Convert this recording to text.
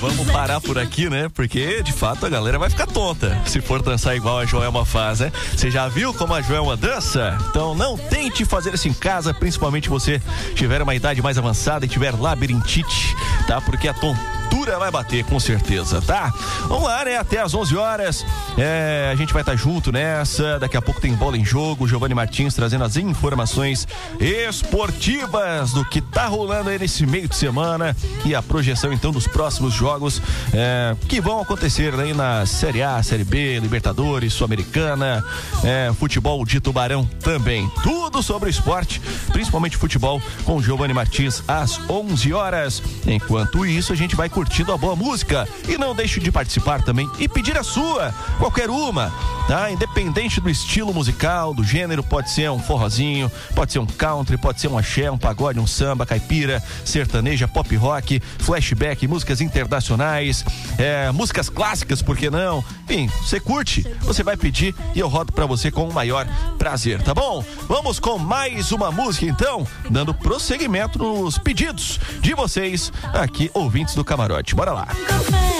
vamos parar por aqui, né? Porque, de fato, a galera vai ficar tonta se for dançar igual a Joelma faz, né? Você já viu como a Joelma dança? Então não tente fazer isso em casa, principalmente você tiver uma idade mais avançada e tiver labirintite, tá? Porque a tontura vai bater, com certeza, tá? Vamos lá, né? Até às 11 horas, a gente vai estar junto nessa. Daqui a pouco tem bola em jogo. Giovanni Martins trazendo as informações esportivas do que tá rolando aí nesse meio de semana e a projeção, então, dos próximos jogos que vão acontecer aí na Série A, Série B, Libertadores, Sul-Americana, futebol de Tubarão também. Tudo sobre o esporte, principalmente futebol, com Giovanni Martins às 11 horas. Enquanto isso, a gente vai curtindo a boa música. E não deixe de participar também e pedir a sua, qualquer uma, tá? Independente do estilo musical, do gênero, pode ser um forrozinho, pode ser um country, pode ser um axé, um pagode, um samba, caipira, sertaneja, pop rock, flashback, músicas internacionais, músicas clássicas, por que não? Enfim, você curte, você vai pedir e eu rodo pra você com o maior prazer, tá bom? Vamos com mais uma música, então, dando prosseguimento nos pedidos de vocês aqui, ouvintes do Camarote. Bora lá.